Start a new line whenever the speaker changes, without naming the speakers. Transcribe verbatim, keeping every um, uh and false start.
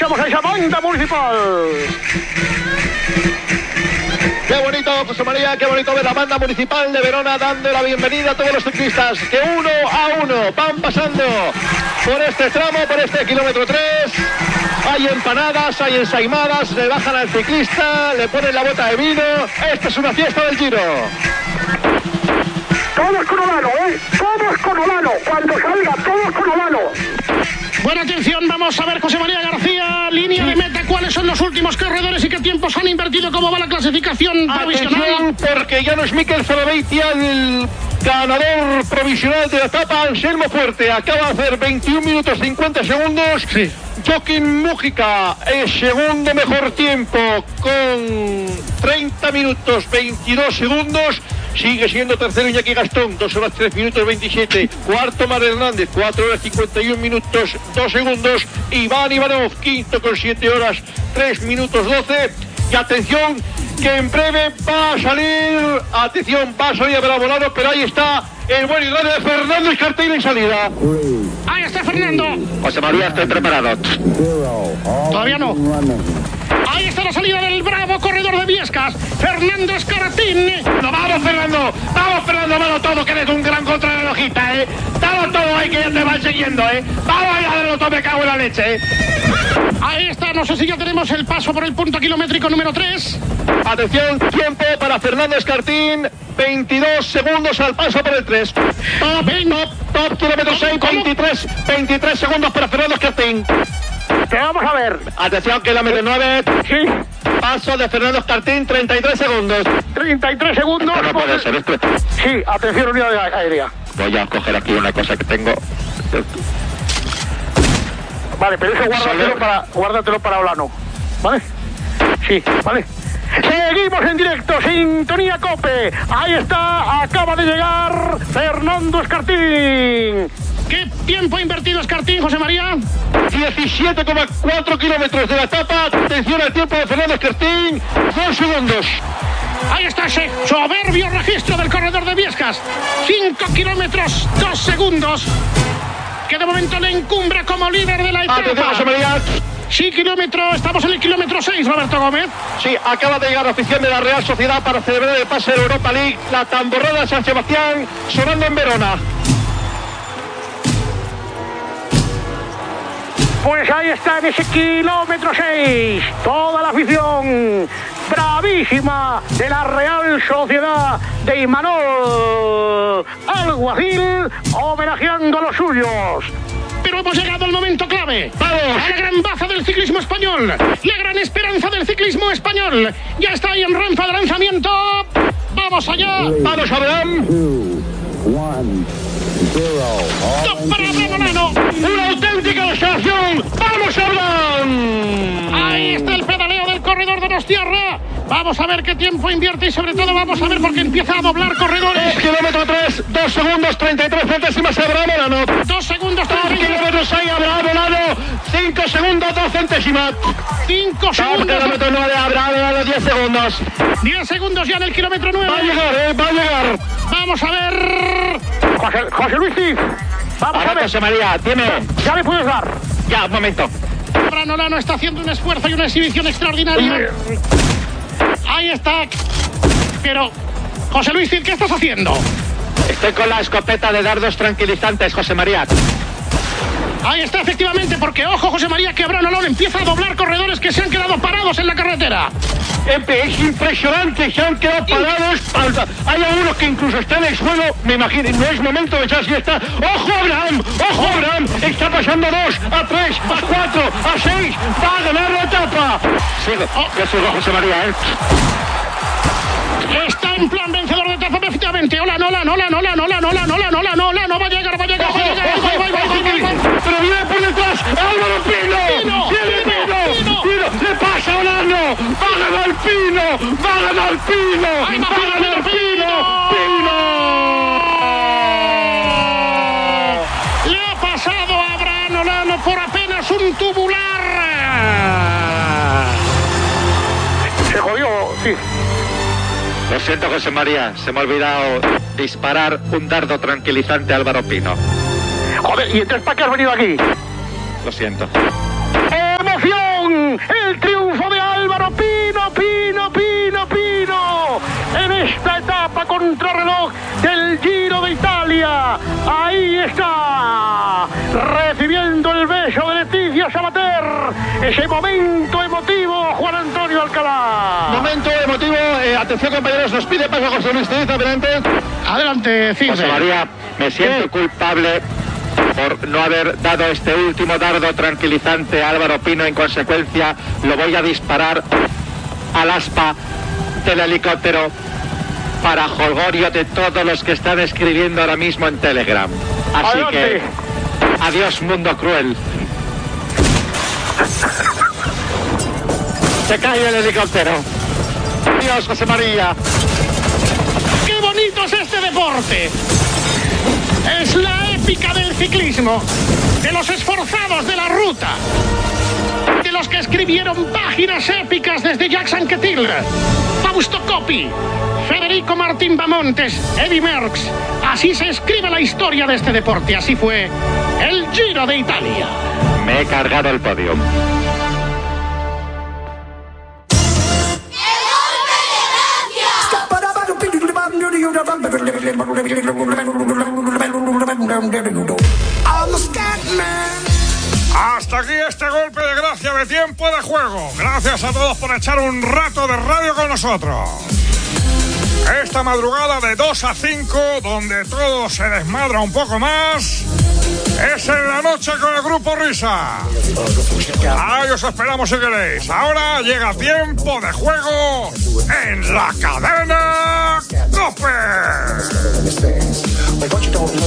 escuchamos a esa banda municipal.
Qué bonito, José María, qué bonito ver la banda municipal de Verona dando la bienvenida a todos los ciclistas que uno a uno van pasando por este tramo, por este kilómetro tres. Hay empanadas, hay ensaimadas, le bajan al ciclista, le ponen la bota de vino. Esta es una fiesta del Giro.
Todos con Olano, ¿eh? Todos con Olano. Cuando salga, todos con Olano.
Buena atención, vamos a ver, José María García, línea de meta, cuáles son los últimos corredores y qué tiempos han invertido, cómo va la clasificación provisional.
Atención, porque ya no es Mikel Zolobeitia el ganador provisional de la etapa. Anselmo Fuerte acaba de hacer veintiún minutos cincuenta segundos.
Sí.
Joaquín Mújica, el segundo mejor tiempo con treinta minutos veintidós segundos. Sigue siendo tercero Iñaki Gastón, dos horas tres minutos veintisiete. Cuarto Mar Hernández, cuatro horas cincuenta y un minutos dos segundos. Iván Ivanov, quinto con siete horas tres minutos doce. Y atención, que en breve va a salir, atención, va a salir a Bravolano, pero ahí está el buen y grande de Fernando Escartín en salida.
Ahí está Fernando.
José María, estoy preparado.
Todavía no. Ahí está la salida del bravo corredor de Viescas, Fernando Escartín.
No, vamos Fernando, vamos Fernando, vamos todo, que eres un gran contrarrelojista, eh. Dalo todo ahí que ya te van siguiendo, eh. Vamos a darlo todo, me cago en la leche, eh.
Ahí está, no sé si ya tenemos el paso por el punto kilométrico número tres.
Atención, tiempo para Fernando Escartín, veintidós segundos al paso por el tres. Top, top, top, kilómetro seis, veintitrés, veintitrés segundos para Fernando Escartín.
Te vamos a ver.
Atención, kilómetro nueve.
Sí.
Paso de Fernando Escartín, treinta y tres segundos.
treinta y tres segundos.
Esto no puede ser, esto.
Sí, atención, unidad aérea.
Voy a coger aquí una cosa que tengo.
Vale, pero eso guárdatelo para, guárdatelo para Olano. ¿Vale? Sí, vale. Seguimos en directo, sintonía COPE. Ahí está, acaba de llegar Fernando Escartín.
¿Qué tiempo ha invertido Escartín, José María?
diecisiete coma cuatro kilómetros de la etapa. Atención al tiempo de Fernando Escartín, dos segundos.
Ahí está ese soberbio registro del corredor de Viescas. cinco kilómetros, dos segundos. Que de momento le encumbra como líder de la etapa.
Atención, José María.
Sí, kilómetro, estamos en el kilómetro seis, Roberto Gómez.
Sí, acaba de llegar la oficial de la Real Sociedad para celebrar el pase de Europa League. La tamborrada de San Sebastián sonando en Verona.
Pues ahí está en ese kilómetro seis, toda la afición bravísima de la Real Sociedad de Imanol Alguacil, homenajeando a los suyos.
Pero hemos llegado al momento clave.
¡Vamos!
A la gran baza del ciclismo español. La gran esperanza del ciclismo español. Ya está ahí en rampa de lanzamiento. ¡Vamos allá!
¡Vamos, Abraham!
¡Top para Bravolano!
¡Una auténtica demostración! ¡Vamos, Abraham!
Ahí está el pedaleo del corredor de Donostiarra. Vamos a ver qué tiempo invierte y sobre todo vamos a ver por qué empieza a doblar corredores.
Kilómetro tres, dos segundos, treinta y tres centésimas Abraham Olano.
Dos segundos,
Dos kilómetros seis, Abraham Olano. Cinco segundos, dos centésimas.
Cinco
Dos
segundos.
kilómetro nueve, Abraham Olano, diez segundos.
Diez segundos ya en el kilómetro nueve.
Va a llegar, eh, va a llegar.
Vamos a ver.
José, José Luis Cid, vamos a
Ahora,
ver.
José María, dime.
Ya le puedes dar.
Ya, un momento.
Abraham Olano está haciendo un esfuerzo y una exhibición extraordinaria. Ahí está. Pero, José Luis Cid, ¿qué estás haciendo?
Estoy con la escopeta de dardos tranquilizantes, José María.
Ahí está, efectivamente, porque, ojo, José María, que Abraham Olano empieza a doblar corredores que se han quedado parados en la carretera.
Es impresionante, se han quedado parados. Hay algunos que incluso están en el suelo. Me imagino, no es momento de echar siesta. ¡Ojo, Abraham! ¡Ojo, Abraham! Está pasando a dos, a tres, a cuatro, a seis. ¡Va a ganar la etapa! Sigo, yo sigo, José María, ¿eh?
Está en plan vencedor de etapa, efectivamente. Hola, no, no, no, no, no, no, no, no, no, no, no, no, no va a llegar, va a llegar, va a llegar.
¡Ojo, ojo! ¡Pero viene por detrás! ¡Álvaro Pino! ¡Viene Pino! ¡Pino! ¡Le pasa a Olano! ¡Va a ganar Pino! ¡Va a ganar Pino! ¡Va a ganar Pino! ¡Pino!
Le ha pasado a Abraham Olano por apenas un tubular.
Se jodió, sí.
Lo siento, José María, se me ha olvidado disparar un dardo tranquilizante a Álvaro Pino.
Joder, ¿y entonces para qué has venido aquí?
Lo siento.
¡Emoción! está recibiendo el beso de Leticia Sabater. Ese momento emotivo, Juan Antonio Alcalá.
Momento emotivo. Eh, atención, compañeros, nos pide paso José Luis Ceniza. Adelante.
Adelante, Cisne.
José María, me siento
¿Qué?
culpable por no haber dado este último dardo tranquilizante a Álvaro Pino. En consecuencia, lo voy a disparar al aspa del helicóptero para jolgorio de todos los que están escribiendo ahora mismo en Telegram. Así
Adelante.
que, adiós, mundo cruel. Se cae el helicóptero. Adiós, José María.
¡Qué bonito es este deporte! Es la épica del ciclismo, de los esforzados de la ruta, de los que escribieron páginas épicas desde Jacques Anquetil, Fausto Coppi, Federico Martín Bamontes, Eddy Merckx. Así se escribe la historia de este deporte. Así fue el Giro de Italia.
Me he cargado el podio.
Hasta aquí este golpe de gracia de tiempo de juego. Gracias a todos por echar un rato de radio con nosotros. Esta madrugada de dos a cinco, donde todo se desmadra un poco más, es en la noche con el Grupo Risa. Ahí os esperamos si queréis. Ahora llega tiempo de juego en la cadena COPE.